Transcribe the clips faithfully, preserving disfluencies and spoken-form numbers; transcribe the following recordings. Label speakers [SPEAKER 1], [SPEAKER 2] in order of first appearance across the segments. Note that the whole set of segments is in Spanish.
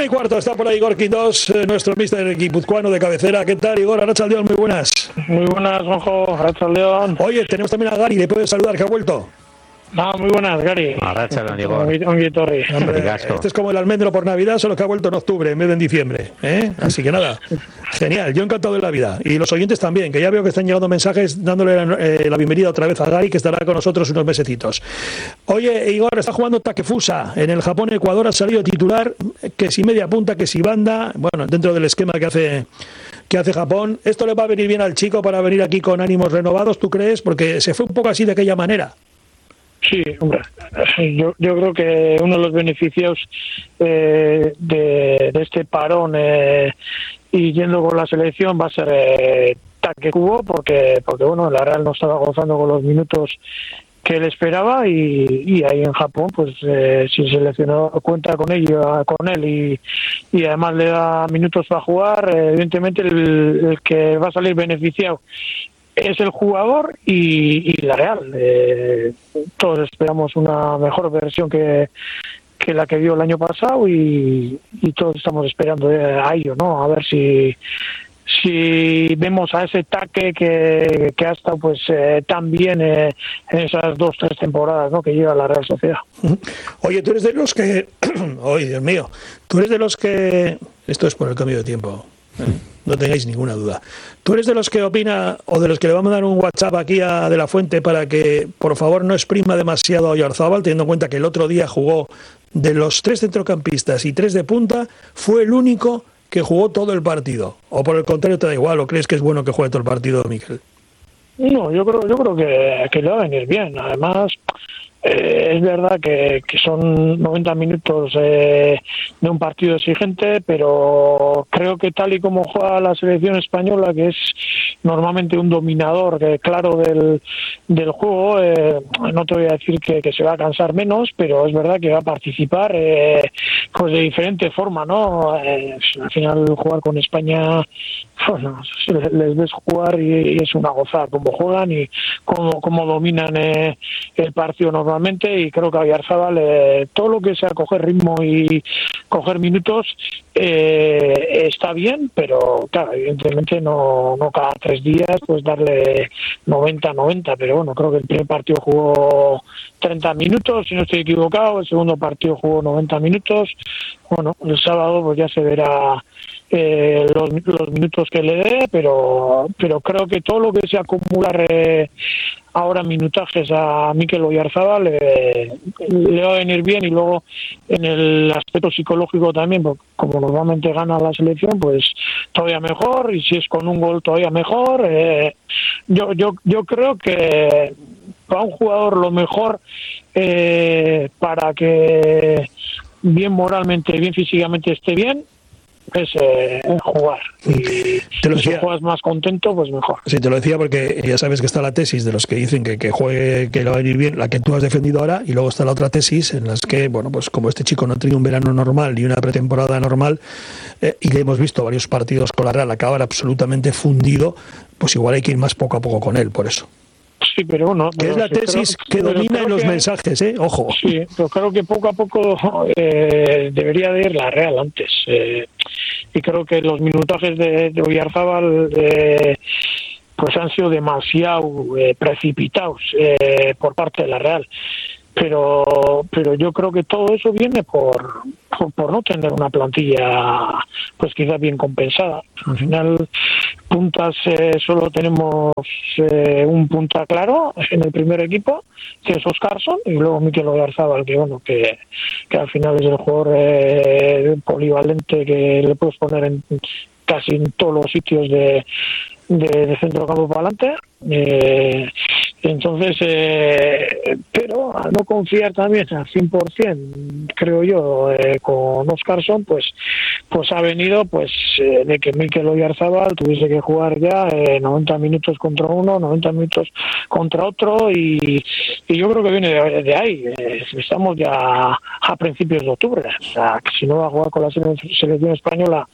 [SPEAKER 1] Una y cuarto, está por ahí Igor Quindós, eh, nuestro míster guipuzcoano de cabecera. ¿Qué tal, Igor? Arratsaldeon, muy buenas.
[SPEAKER 2] Muy buenas, Juanjo. Arratsaldeon.
[SPEAKER 1] Oye, tenemos también a Gary, le puedes saludar, que ha vuelto.
[SPEAKER 2] Ah, muy buenas, Gary.
[SPEAKER 3] Arratsaldeon, Igor.
[SPEAKER 2] Ongi etorri.
[SPEAKER 1] Este es como el almendro por Navidad, solo que ha vuelto en octubre en vez de en diciembre, ¿eh? Así que nada, genial, yo encantado de la vida. Y los oyentes también, que ya veo que están llegando mensajes dándole la, eh, la bienvenida otra vez a Gary, que estará con nosotros unos mesecitos. Oye, Igor, está jugando Takefusa en el Japón-Ecuador, ha salido titular, que si media punta, que si banda, bueno, dentro del esquema que hace... que hace Japón. ¿Esto le va a venir bien al chico para venir aquí con ánimos renovados, tú crees? Porque se fue un poco así de aquella manera.
[SPEAKER 2] Sí, hombre, yo, yo creo que uno de los beneficios eh, de, de este parón eh, y yendo con la selección va a ser eh, Takekubo, porque, porque bueno, la Real no estaba gozando con los minutos que él esperaba y, y ahí en Japón, pues eh, si el seleccionador cuenta con ello, con él y, y además le da minutos para jugar, eh, evidentemente el, el que va a salir beneficiado es el jugador y, y la Real. Eh, todos esperamos una mejor versión que, que la que dio el año pasado y, y todos estamos esperando a ello, ¿no? A ver si si vemos a ese Take que, que ha estado pues eh, tan bien eh, en esas dos tres temporadas, ¿no?, que lleva la Real Sociedad.
[SPEAKER 1] Oye, tú eres de los que oye, Dios mío, tú eres de los que esto es por el cambio de tiempo, ¿eh? No tengáis ninguna duda. ¿Tú eres de los que opina o de los que le va a mandar un WhatsApp aquí a De La Fuente para que por favor no exprima demasiado a Oyarzábal, teniendo en cuenta que el otro día jugó de los tres centrocampistas y tres de punta, fue el único que jugó todo el partido? ¿O por el contrario te da igual o crees que es bueno que juegue todo el partido, Miquel?
[SPEAKER 2] No, yo creo yo creo que, que le va a venir bien. Además, eh, es verdad que, que son noventa minutos eh, de un partido exigente, pero creo que tal y como juega la selección española, que es normalmente un dominador que, claro del, del juego, eh, no te voy a decir que, que se va a cansar menos, pero es verdad que va a participar eh, pues de diferente forma, ¿no? Eh, al final jugar con España, bueno, les ves jugar y, y es una gozada cómo juegan y cómo, cómo dominan eh, el partido normalmente, y creo que a Oyarzábal eh, todo lo que sea coger ritmo y coger minutos eh, está bien, pero claro, evidentemente no, no cada tres días pues darle noventa noventa, pero bueno, creo que el primer partido jugó treinta minutos, si no estoy equivocado, el segundo partido jugó noventa minutos, bueno, el sábado pues ya se verá Eh, los, los minutos que le dé, pero pero creo que todo lo que se acumular eh, ahora minutajes a Mikel Oyarzábal eh, le va a venir bien, y luego en el aspecto psicológico también, porque como normalmente gana la selección, pues todavía mejor, y si es con un gol todavía mejor. eh, yo yo yo creo que para un jugador lo mejor eh, para que bien moralmente, bien físicamente esté bien, es eh, jugar, y
[SPEAKER 1] te lo
[SPEAKER 2] si
[SPEAKER 1] decía,
[SPEAKER 2] juegas más contento, pues mejor.
[SPEAKER 1] Sí, te lo decía porque ya sabes que está la tesis de los que dicen que, que juegue, que le va a venir bien, la que tú has defendido ahora, y luego está la otra tesis en las que, bueno, pues como este chico no ha tenido un verano normal ni una pretemporada normal, eh, y le hemos visto varios partidos con la Real acabar absolutamente fundido, pues igual hay que ir más poco a poco con él, por eso.
[SPEAKER 2] Sí, pero bueno,
[SPEAKER 1] que es la tesis creo, que domina en los que, mensajes, ¿eh? Ojo.
[SPEAKER 2] Sí, pero creo que poco a poco eh, debería de ir la Real antes. Eh, y creo que los minutajes de, de Oyarzábal eh, pues han sido demasiado eh, precipitados eh, por parte de la Real. Pero pero yo creo que todo eso viene por, por por no tener una plantilla pues quizás bien compensada. Al final puntas eh, solo tenemos eh, un punta claro en el primer equipo, que es Oscarson, y luego Mikel Oyarzábal, que bueno que, que al final es el jugador eh, polivalente que le puedes poner en casi en todos los sitios de de, de centro campo para adelante. Eh, entonces eh, pero al no confiar también al cien por ciento, creo yo, eh, con Oscarson, pues pues ha venido pues eh, de que Mikel Oyarzábal tuviese que jugar ya eh, noventa minutos contra uno, noventa minutos contra otro, y, y yo creo que viene de, de ahí. Eh, estamos ya a principios de octubre, o sea, que si no va a jugar con la selección española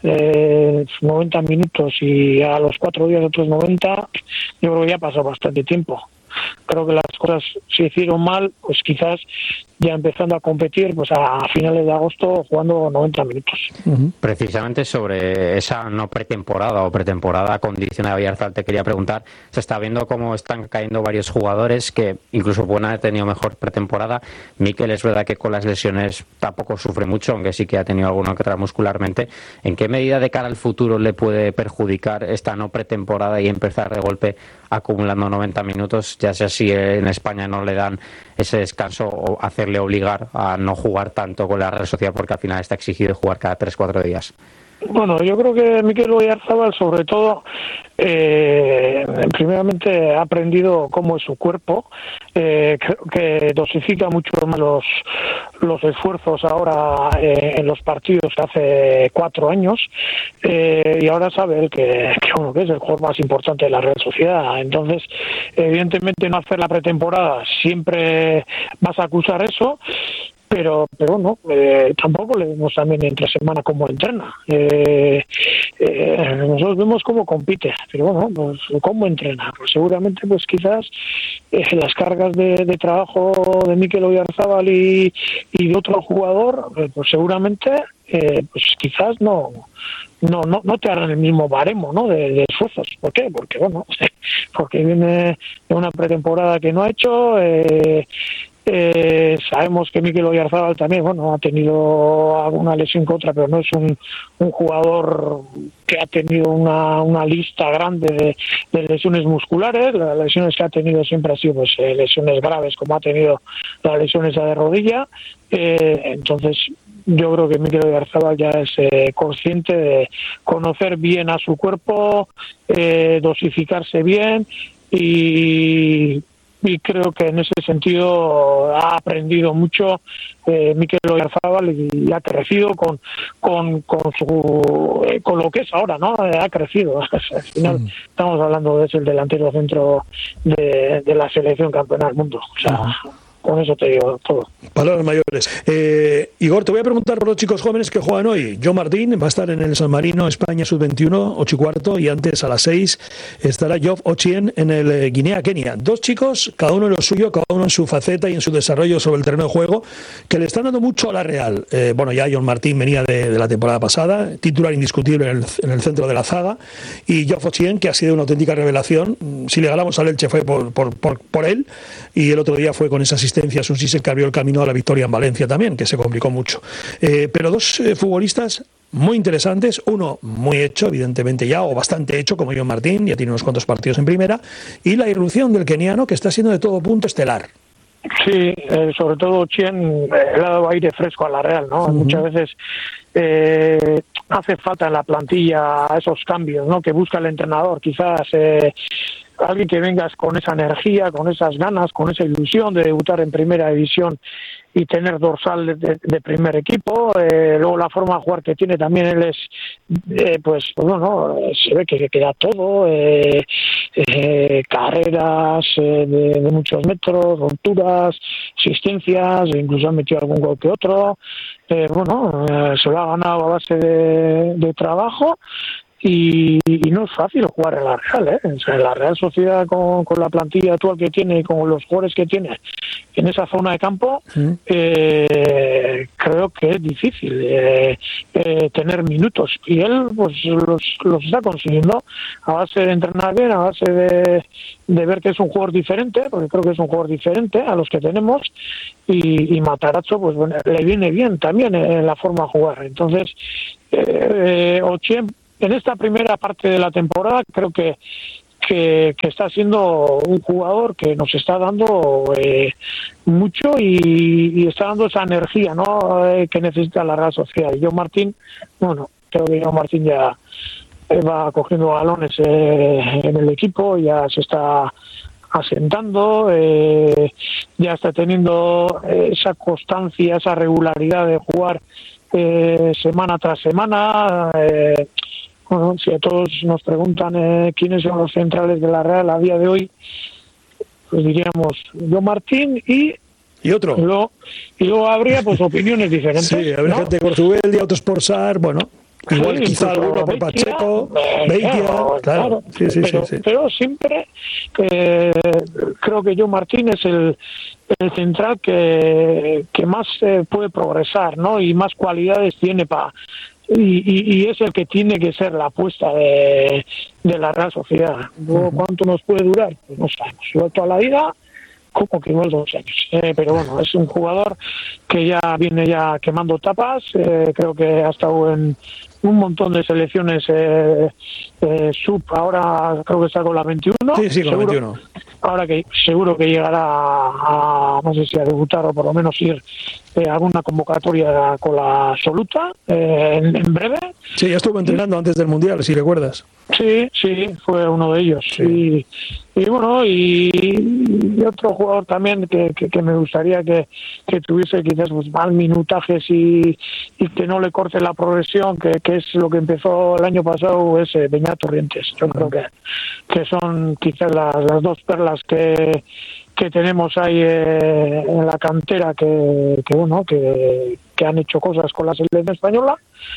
[SPEAKER 2] eh, noventa minutos y a los cuatro días otros noventa, yo creo que ya ha pasado bastante tiempo. creo que las cosas se hicieron mal, pues quizás ya empezando a competir pues a finales de agosto jugando noventa minutos.
[SPEAKER 3] Uh-huh. Precisamente sobre esa no pretemporada o pretemporada condición de Oyarzabal te quería preguntar. Se está viendo cómo están cayendo varios jugadores que incluso pueden haber tenido mejor pretemporada. Mikel es verdad que con las lesiones tampoco sufre mucho, aunque sí que ha tenido alguna que otra muscularmente. ¿En qué medida de cara al futuro le puede perjudicar esta no pretemporada y empezar de golpe acumulando noventa minutos, ya sea si en España no le dan ese descanso o hacerle obligar a no jugar tanto con la Real Sociedad porque al final está exigido jugar cada tres cuatro días?
[SPEAKER 2] Bueno, yo creo que Mikel Oyarzabal sobre todo eh, primeramente ha aprendido cómo es su cuerpo, eh, creo que dosifica mucho más los, los esfuerzos ahora eh, en los partidos que hace cuatro años eh, y ahora sabe él que, que, bueno, que es el jugador más importante de la Real Sociedad. Entonces, evidentemente no hacer la pretemporada siempre vas a acusar eso, pero pero no, eh, tampoco le vemos también entre semana cómo entrena. Eh, eh, nosotros vemos cómo compite, pero bueno, pues cómo entrena. Pues seguramente, pues quizás eh, las cargas de, de trabajo de Mikel Oyarzabal y, y de otro jugador, eh, pues seguramente, eh, pues quizás no. No, no, no te harán el mismo baremo, ¿no? De, de esfuerzos. ¿Por qué? Porque bueno, porque viene de una pretemporada que no ha hecho. Eh, Eh, sabemos que Mikel Oyarzabal también, bueno, ha tenido alguna lesión que otra, pero no es un, un jugador que ha tenido una, una lista grande de, de lesiones musculares. Las lesiones que ha tenido siempre han sido pues eh, lesiones graves, como ha tenido las lesiones de rodilla. Eh, entonces, yo creo que Mikel Oyarzabal ya es eh, consciente de conocer bien a su cuerpo, eh, dosificarse bien y y creo que en ese sentido ha aprendido mucho eh, Mikel Oyarzabal y ha crecido con con con su eh, con lo que es ahora, ¿no? Eh, ha crecido. Al final sí. Estamos hablando de ese el delantero centro de, de la selección campeona del mundo. O sea, uh-huh. Con eso te digo todo.
[SPEAKER 1] Palabras mayores. Eh, Igor, te voy a preguntar por los chicos jóvenes que juegan hoy. John Martín va a estar en el San Marino, España, sub veintiuno, ocho y cuarto, y antes a las seis estará Geoff Ochieng en el eh, Guinea-Kenia. Dos chicos, cada uno en lo suyo, cada uno en su faceta y en su desarrollo sobre el terreno de juego, que le están dando mucho a la Real. Eh, bueno, ya John Martín venía de, de la temporada pasada, titular indiscutible en el, en el centro de la zaga, y Geoff Ochieng, que ha sido una auténtica revelación. Si le ganamos al Elche fue por, por, por, por él, y el otro día fue con esa asistencia un sí se abrió el camino a la victoria en Valencia también, que se complicó mucho. Eh, pero dos eh, futbolistas muy interesantes, uno muy hecho, evidentemente ya, o bastante hecho, como John Martín, ya tiene unos cuantos partidos en primera, y la irrupción del keniano, que está siendo de todo punto estelar.
[SPEAKER 2] Sí, eh, sobre todo Chien eh, le ha dado aire fresco a la Real, ¿no? Uh-huh. Muchas veces eh, hace falta en la plantilla esos cambios, ¿no? Que busca el entrenador, quizás eh, alguien que vengas con esa energía, con esas ganas, con esa ilusión de debutar en primera división y tener dorsal de, de primer equipo. Eh, luego la forma de jugar que tiene también él es, eh, pues, pues bueno, se ve que queda todo, eh, eh, carreras eh, de, de muchos metros, rupturas, asistencias, incluso ha metido algún gol que otro. Eh, bueno, eh, se lo ha ganado a base de, de trabajo. Y, y no es fácil jugar en la Real, ¿eh? O sea, en la Real Sociedad con, con la plantilla actual que tiene y con los jugadores que tiene en esa zona de campo, sí. eh, creo que es difícil eh, eh, tener minutos. Y él pues los, los está consiguiendo a base de entrenar bien, a base de, de ver que es un jugador diferente, porque creo que es un jugador diferente a los que tenemos, y, y Matarazzo pues bueno, le viene bien también en la forma de jugar. Entonces, eh, eh, Ochieng, en esta primera parte de la temporada creo que, que, que está siendo un jugador que nos está dando eh, mucho y, y está dando esa energía, ¿no? Eh, que necesita la Real Sociedad. Y John Martín, bueno, creo que John Martín ya va cogiendo balones eh, en el equipo, ya se está asentando, eh, ya está teniendo esa constancia, esa regularidad de jugar eh, semana tras semana. eh, Bueno, si a todos nos preguntan eh, quiénes son los centrales de la Real a día de hoy, pues diríamos John Martín y
[SPEAKER 1] y otro.
[SPEAKER 2] Y luego, y luego habría pues opiniones diferentes.
[SPEAKER 1] Sí, habría
[SPEAKER 2] ¿no?
[SPEAKER 1] gente de Cortubel, de Autosportsar, bueno. Igual
[SPEAKER 2] sí,
[SPEAKER 1] quizá alguno por Pacheco, Beitia, claro, claro, sí, sí,
[SPEAKER 2] pero,
[SPEAKER 1] sí, sí.
[SPEAKER 2] pero siempre eh, creo que Joe Martín es el, el central que, que más eh, puede progresar, ¿no? Y más cualidades tiene para y, y, y es el que tiene que ser la apuesta de, de la Real Sociedad. Luego, ¿cuánto nos puede durar? Pues no sabemos. Igual toda la vida, como que igual dos años. Eh, pero bueno, es un jugador que ya viene ya quemando tapas. Eh, creo que ha estado en un montón de selecciones eh, eh, sub. Ahora creo que está con la veintiuno.
[SPEAKER 1] Sí, sí, con
[SPEAKER 2] seguro,
[SPEAKER 1] la veintiuno.
[SPEAKER 2] Ahora que seguro que llegará a, a no sé si a debutar o por lo menos ir eh, a alguna convocatoria con la absoluta eh, en, en breve.
[SPEAKER 1] Sí, ya estuvo entrenando antes del Mundial, si recuerdas.
[SPEAKER 2] Sí, sí, fue uno de ellos. Sí. Y, y bueno, y, y otro jugador también que, que, que me gustaría que, que tuviese quizás pues, más minutajes y, y que no le corte la progresión, que, que es lo que empezó el año pasado, es eh, Beñat Torrientes. Yo creo que, que son quizás las, las dos perlas que que tenemos ahí eh, en la cantera que, que bueno que, que han hecho cosas con la selección española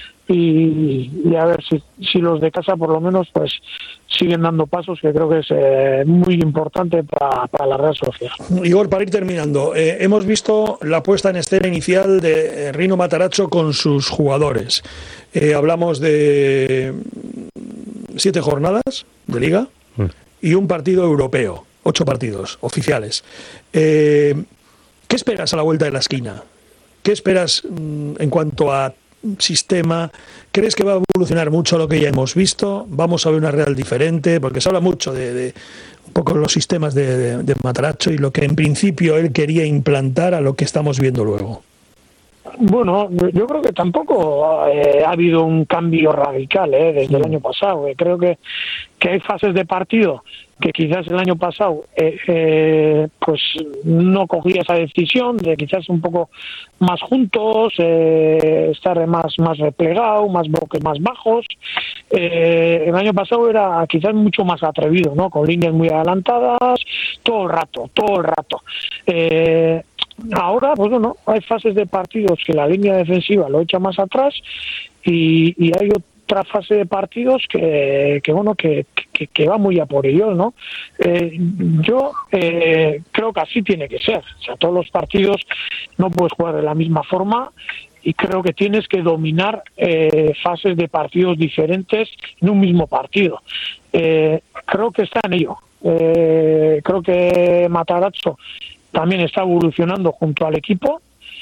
[SPEAKER 2] y, y a ver si, si los de casa por lo menos pues siguen dando pasos, que creo que es eh, muy importante para, para la Real Sociedad.
[SPEAKER 1] Igor, para ir terminando, eh, hemos visto la puesta en escena inicial de Rino Matarazzo con sus jugadores. Eh, hablamos de siete jornadas de liga y un partido europeo. Ocho partidos oficiales. Eh, ¿Qué esperas a la vuelta de la esquina? ¿Qué esperas mmm, en cuanto a sistema? ¿Crees que va a evolucionar mucho lo que ya hemos visto? ¿Vamos a ver una Real diferente? Porque se habla mucho de, de un poco los sistemas de, de, de Matarazzo y lo que en principio él quería implantar a lo que estamos viendo luego.
[SPEAKER 2] Bueno, yo creo que tampoco eh, ha habido un cambio radical eh, desde sí. el año pasado. Eh. Creo que, que hay fases de partido que quizás el año pasado eh, eh, pues no cogía esa decisión de quizás un poco más juntos, eh, estar más más replegado, más bloques más bajos. Eh, el año pasado era quizás mucho más atrevido, ¿no? Con líneas muy adelantadas, todo el rato, todo el rato. Eh, Ahora, pues bueno, hay fases de partidos que la línea defensiva lo echa más atrás y, y hay otra fase de partidos que, que bueno, que, que, que va muy a por ellos, ¿no? Eh, yo eh, creo que así tiene que ser. O sea, todos los partidos no puedes jugar de la misma forma y creo que tienes que dominar eh, fases de partidos diferentes en un mismo partido. Eh, creo que está en ello. Eh, creo que Matarazzo también está evolucionando junto al equipo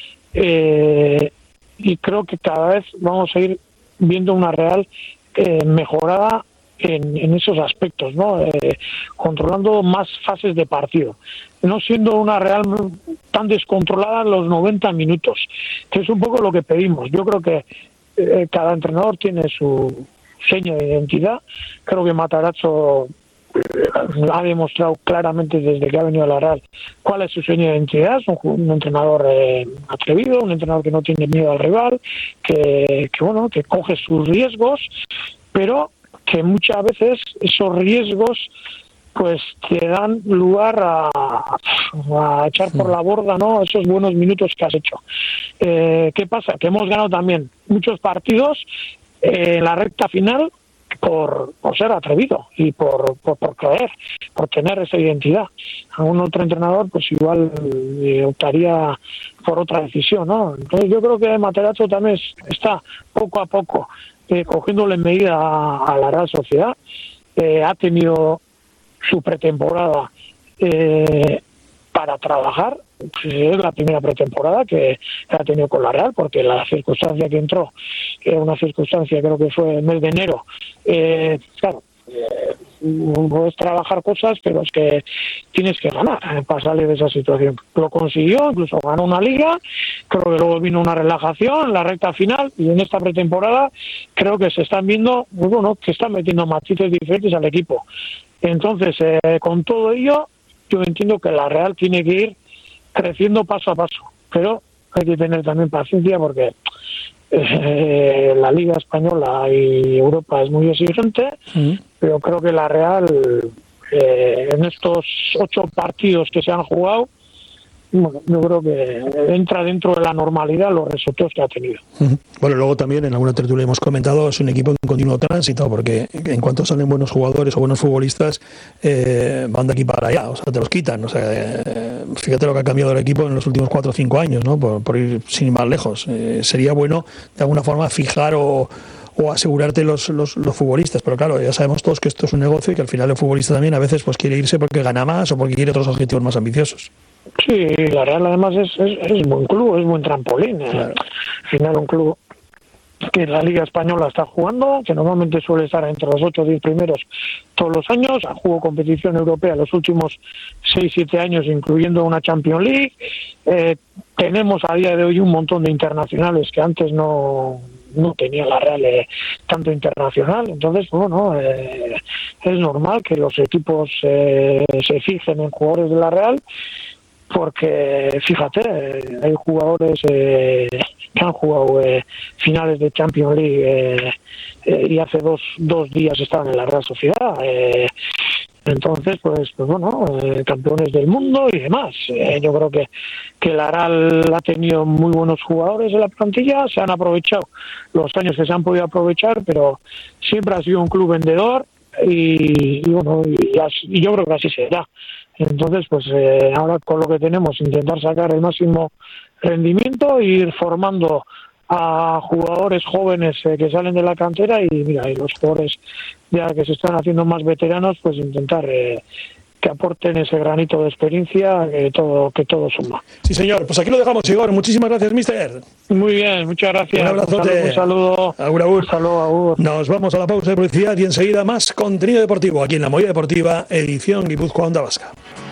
[SPEAKER 2] eh, y creo que cada vez vamos a ir viendo una Real eh, mejorada en, en esos aspectos, ¿no? Eh, controlando más fases de partido, no siendo una Real tan descontrolada en los noventa minutos, que es un poco lo que pedimos. Yo creo que eh, cada entrenador tiene su seña de identidad. Creo que Matarazzo ha demostrado claramente desde que ha venido a la Real cuál es su seña de identidad. Es un, un entrenador eh, atrevido, un entrenador que no tiene miedo al rival, que, que bueno, que coge sus riesgos, pero que muchas veces esos riesgos pues te dan lugar a, a echar por la borda, ¿no? Esos buenos minutos que has hecho. Eh, ¿Qué pasa? Que hemos ganado también muchos partidos eh, en la recta final por, por ser atrevido y por, por, por creer, por tener esa identidad. Algún otro entrenador pues igual eh, optaría por otra decisión, ¿no? Entonces yo creo que Matarazzo también está poco a poco eh, cogiéndole medida a, a la Real Sociedad. Eh, ha tenido su pretemporada eh, para trabajar. Pues es la primera pretemporada que ha tenido con la Real, porque la circunstancia que entró era una circunstancia, creo que fue el mes de enero. Eh, claro, eh, puedes trabajar cosas, pero es que tienes que ganar eh, para salir de esa situación. Lo consiguió, incluso ganó una liga, creo que luego vino una relajación en la recta final, y en esta pretemporada creo que se están viendo, bueno, que están metiendo matices diferentes al equipo. Entonces, eh, con todo ello, yo entiendo que la Real tiene que ir creciendo paso a paso, pero hay que tener también paciencia porque eh, la Liga Española y Europa es muy exigente, mm. pero creo que la Real eh, en estos ocho partidos que se han jugado bueno, yo creo que entra dentro de la normalidad los resultados que ha tenido.
[SPEAKER 1] Uh-huh. Bueno, luego también en alguna tertulia hemos comentado, es un equipo en continuo tránsito, porque en cuanto salen buenos jugadores o buenos futbolistas, eh, van de aquí para allá, o sea, te los quitan. O sea, eh, fíjate lo que ha cambiado el equipo en los últimos cuatro o cinco años, ¿no? Por, por ir sin ir más lejos. Eh, sería bueno, de alguna forma, fijar o o asegurarte los, los, los futbolistas, pero claro, ya sabemos todos que esto es un negocio y que al final el futbolista también a veces pues quiere irse porque gana más o porque quiere otros objetivos más ambiciosos.
[SPEAKER 2] Sí, la Real además es, es, es buen club, es buen trampolín. Claro. Al final un club que en la Liga Española está jugando, que normalmente suele estar entre los ocho o diez primeros todos los años, ha jugado competición europea los últimos seis siete años, incluyendo una Champions League. Eh, tenemos a día de hoy un montón de internacionales que antes no... no tenía la Real eh, tanto internacional, entonces bueno, eh, es normal que los equipos eh, se fijen en jugadores de la Real, porque fíjate, eh, hay jugadores eh, que han jugado eh, finales de Champions League eh, eh, y hace dos, dos días estaban en la Real Sociedad. Eh, Entonces, pues, pues bueno, eh, campeones del mundo y demás. Eh, yo creo que, que la Real ha tenido muy buenos jugadores en la plantilla, se han aprovechado los años que se han podido aprovechar, pero siempre ha sido un club vendedor y, y bueno, y, así, y yo creo que así será. Entonces, pues eh, ahora con lo que tenemos, intentar sacar el máximo rendimiento e ir formando a jugadores jóvenes eh, que salen de la cantera y mira, y los jugadores ya que se están haciendo más veteranos, pues intentar eh, que aporten ese granito de experiencia que todo que todo suma.
[SPEAKER 1] Sí, señor. Pues aquí lo dejamos, Igor. Muchísimas gracias, mister.
[SPEAKER 2] Muy bien, muchas gracias.
[SPEAKER 1] Un abrazote.
[SPEAKER 2] Un saludo.
[SPEAKER 1] Agur, agur.
[SPEAKER 2] Un saludo, agur.
[SPEAKER 1] Nos vamos a la pausa de publicidad y enseguida más contenido deportivo aquí en La Movida Deportiva, edición Guipúzcoa Onda Vasca.